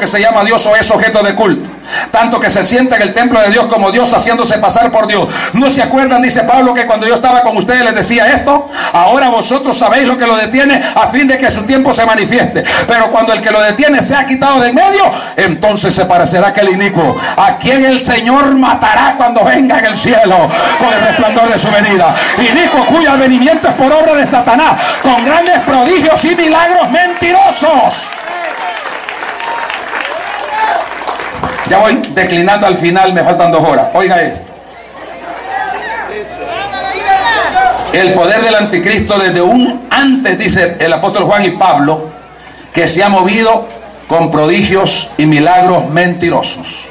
que se llama Dios o es objeto de culto, tanto que se sienta en el templo de Dios como Dios, haciéndose pasar por Dios. ¿No se acuerdan, dice Pablo, que cuando yo estaba con ustedes les decía esto? Ahora vosotros sabéis lo que lo detiene, a fin de que su tiempo se manifieste. Pero cuando el que lo detiene se ha quitado de en medio, entonces se parecerá aquel inicuo, a quien el Señor matará cuando venga en el cielo con el resplandor de su venida. Inicuo cuyo advenimiento es por obra de Satanás, con grandes prodigios y milagros mentirosos. Ya voy declinando al final, me faltan 2 horas. Oiga esto. El poder del anticristo desde un antes, dice el apóstol Juan y Pablo, que se ha movido con prodigios y milagros mentirosos.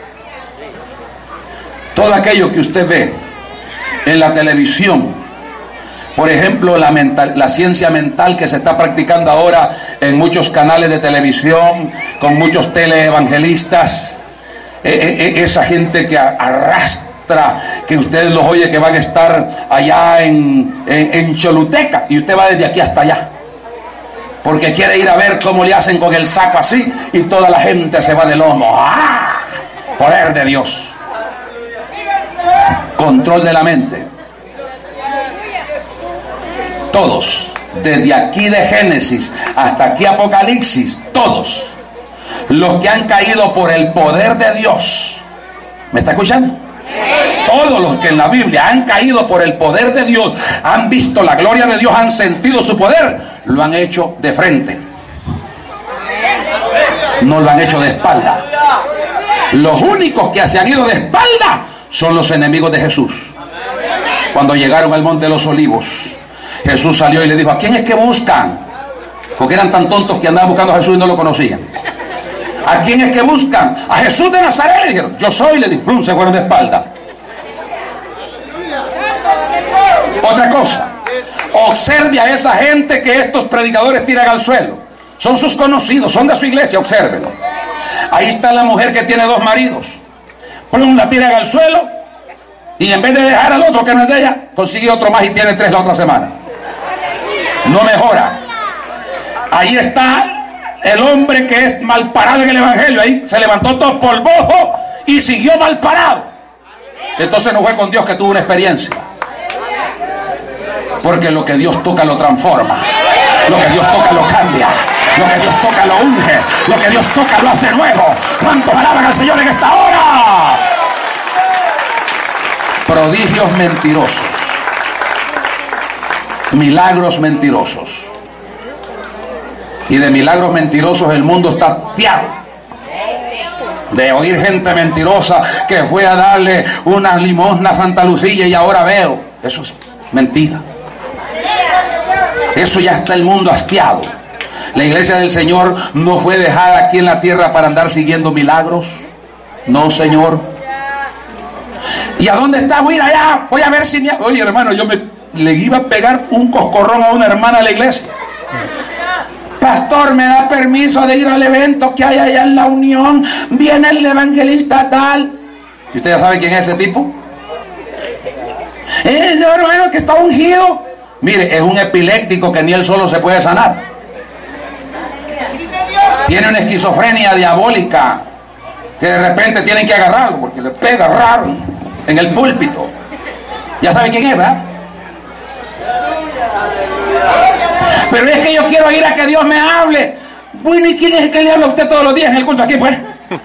Todo aquello que usted ve en la televisión, por ejemplo, la ciencia mental que se está practicando ahora en muchos canales de televisión, con muchos teleevangelistas, esa gente que arrastra, que ustedes los oye que van a estar allá en Choluteca, y usted va desde aquí hasta allá, porque quiere ir a ver cómo le hacen con el saco así, y toda la gente se va de lomo. ¡Ah! Poder de Dios. Control de la mente. Todos, desde aquí de Génesis hasta aquí Apocalipsis, todos los que han caído por el poder de Dios, ¿me está escuchando? Todos los que en la Biblia han caído por el poder de Dios, han visto la gloria de Dios, han sentido su poder, lo han hecho de frente, no lo han hecho de espalda. Los únicos que se han ido de espalda son los enemigos de Jesús. Cuando llegaron al monte de los Olivos, Jesús salió y le dijo: ¿a quién es que buscan? Porque eran tan tontos que andaban buscando a Jesús y no lo conocían. ¿A quién es que buscan? A Jesús de Nazaret. Le dijeron: yo soy. Le dijo: plum, se fueron de espalda. Otra cosa, observe a esa gente que estos predicadores tiran al suelo. Son sus conocidos, son de su iglesia, obsérvenlo. Ahí está la mujer que tiene 2 maridos. Plum, la tiran al suelo, y en vez de dejar al otro que no es de ella, consigue otro más y tiene 3 la otra semana. No mejora. Ahí está el hombre que es mal parado en el evangelio. Ahí se levantó todo polvoso y siguió mal parado. Entonces no fue con Dios que tuvo una experiencia, porque lo que Dios toca lo transforma, lo que Dios toca lo cambia, lo que Dios toca lo unge, lo que Dios toca lo hace nuevo. ¿Cuántos alaban al Señor en esta hora? Prodigios mentirosos, milagros mentirosos. Y de milagros mentirosos el mundo está hastiado de oír gente mentirosa que fue a darle una limosna a Santa Lucía y ahora veo. Eso es mentira. Eso ya está el mundo hastiado. La iglesia del Señor no fue dejada aquí en la tierra para andar siguiendo milagros. No, Señor. ¿Y a dónde está? Voy a ir allá, voy a ver si me... Oye, hermano, yo le iba a pegar un coscorrón a una hermana de la iglesia. Pastor, ¿me da permiso de ir al evento que hay allá en la Unión? Viene el evangelista tal. ¿Y usted ya sabe quién es ese tipo? Hermano, que está ungido. Mire, es un epiléptico que ni él solo se puede sanar. Tiene una esquizofrenia diabólica que de repente tienen que agarrarlo porque le pega raro en el púlpito. Ya sabe quién es, ¿verdad? Pero es que yo quiero ir a que Dios me hable. Bueno, ¿y quién es el que le habla a usted todos los días en el culto aquí, pues?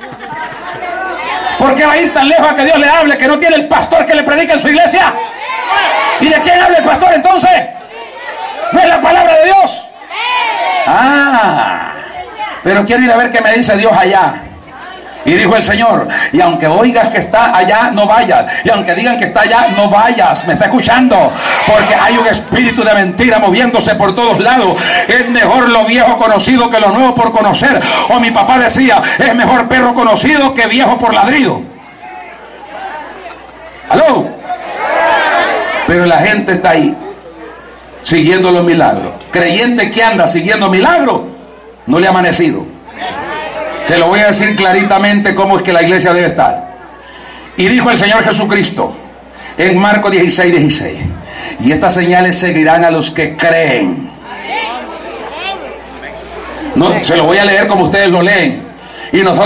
¿Por qué va a ir tan lejos a que Dios le hable, que no tiene el pastor que le predica en su iglesia? ¿Y de quién habla el pastor entonces? ¿No es la palabra de Dios? Ah, pero quiero ir a ver qué me dice Dios allá. Y dijo el Señor: y aunque oigas que está allá, no vayas. Y aunque digan que está allá, no vayas. ¿Me está escuchando? Porque hay un espíritu de mentira moviéndose por todos lados. Es mejor lo viejo conocido que lo nuevo por conocer. O mi papá decía: es mejor perro conocido que viejo por ladrido. ¿Aló? Pero la gente está ahí siguiendo los milagros. Creyente que anda siguiendo milagros, no le ha amanecido. Se lo voy a decir claritamente cómo es que la iglesia debe estar. Y dijo el Señor Jesucristo en Marcos 16:16: y estas señales seguirán a los que creen. No, se lo voy a leer como ustedes lo leen. Y nosotros